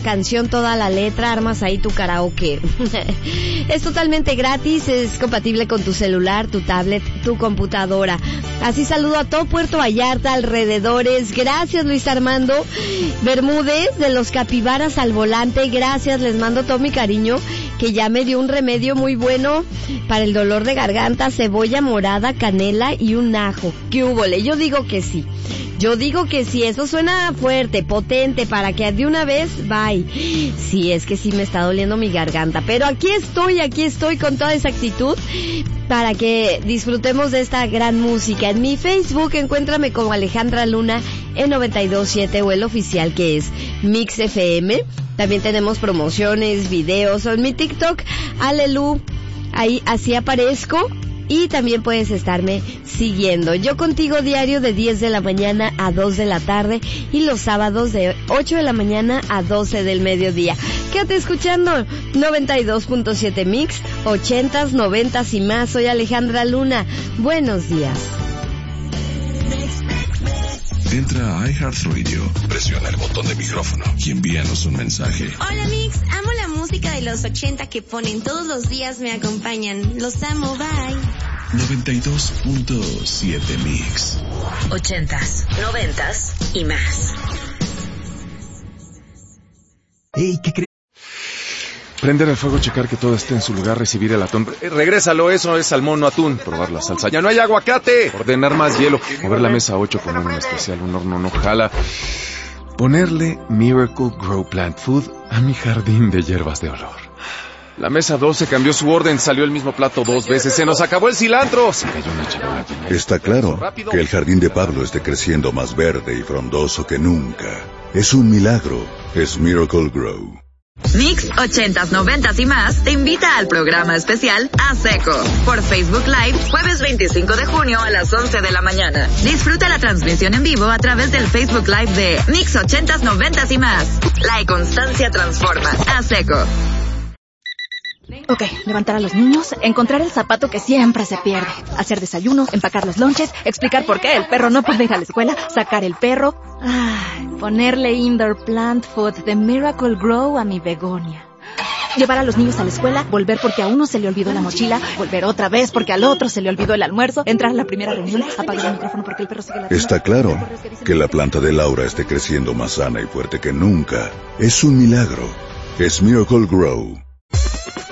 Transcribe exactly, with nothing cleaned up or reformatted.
canción, toda la letra, armas ahí tu karaoke. Es totalmente gratis, es compatible con tu celular, tu tablet, tu computadora. Así saludo a todo Puerto Vallarta, alrededores. Gracias, Luis Armando Bermúdez de los Capibaras al volante. Gracias, les mando todo mi cariño, que ya me dio un remedio muy bueno para el dolor de garganta, cebolla morada, canela y un ajo. ¿Qué húbole? Yo digo que sí. Yo digo que sí, eso suena fuerte, potente, para que de una vez, bye. Sí, es que sí me está doliendo mi garganta, pero aquí estoy, aquí estoy con toda esa actitud para que disfrutemos de esta gran música. En mi Facebook, encuéntrame como Alejandra Luna en noventa y dos punto siete o el oficial, que es Mix F M. También tenemos promociones, videos, o en mi TikTok, Alelu, ahí así aparezco. Y también puedes estarme siguiendo. Yo contigo diario de diez de la mañana a dos de la tarde y los sábados de ocho de la mañana a doce del mediodía. Quédate escuchando noventa y dos punto siete Mix, ochentas, noventas y más. Soy Alejandra Luna. Buenos días. Entra a iHeartRadio, presiona el botón de micrófono y envíanos un mensaje. Hola Mix, amo la música de los ochenta que ponen todos los días, me acompañan. Los amo, bye. noventa y dos punto siete Mix. Ochentas, noventas y más. Hey, ¿qué crees? Prender el fuego, checar que todo esté en su lugar, recibir el atún. Eh, regrésalo, eso es salmón, no atún. Probar la salsa. ¡Ya no hay aguacate! Ordenar más hielo. Mover la mesa ocho, poner un especial, un horno no jala. Ponerle Miracle Grow Plant Food a mi jardín de hierbas de olor. La mesa doce cambió su orden, salió el mismo plato dos veces. ¡Se nos acabó el cilantro! Se cayó una charola. Está claro que el jardín de Pablo esté creciendo más verde y frondoso que nunca. Es un milagro. Es Miracle Grow. Mix ochentas, noventas y más te invita al programa especial A Seco por Facebook Live, jueves veinticinco de junio a las once de la mañana. Disfruta la transmisión en vivo a través del Facebook Live de Mix ochentas, noventas y más. La constancia transforma. A Seco. Ok, levantar a los niños, encontrar el zapato que siempre se pierde, hacer desayuno, empacar los lonches, explicar por qué el perro no puede ir a la escuela, sacar el perro, ay, ponerle Indoor Plant Food de Miracle Grow a mi begonia. Llevar a los niños a la escuela, volver porque a uno se le olvidó la mochila, volver otra vez porque al otro se le olvidó el almuerzo, entrar a la primera reunión, apagar el micrófono porque el perro sigue la... Está claro que la planta de Laura esté creciendo más sana y fuerte que nunca. Es un milagro. Es Miracle Grow.